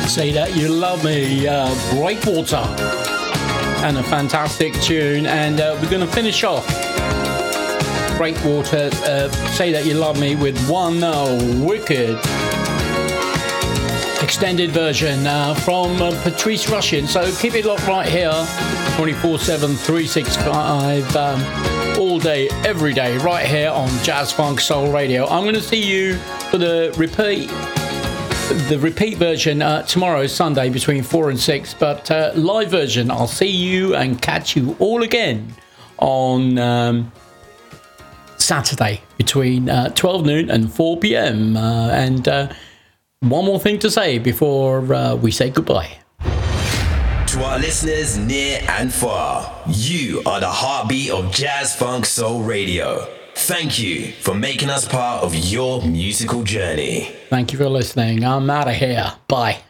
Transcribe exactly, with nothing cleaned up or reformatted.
Say That You Love Me, uh, Breakwater, and a fantastic tune. And uh, we're going to finish off Breakwater, uh, Say That You Love Me, with one uh, wicked extended version uh, from uh, Patrice Rushen. So keep it locked right here, twenty-four seven, three sixty-five, um, all day, every day, right here on Jazz Funk Soul Radio. I'm going to see you for the repeat the repeat version uh, tomorrow, Sunday, between four and six. But uh, live version, I'll see you and catch you all again on um, Saturday between uh, twelve noon and four p.m. Uh, and uh, one more thing to say before uh, we say goodbye. To our listeners near and far, you are the heartbeat of Jazz Funk Soul Radio. Thank you for making us part of your musical journey. Thank you for listening. I'm out of here. Bye.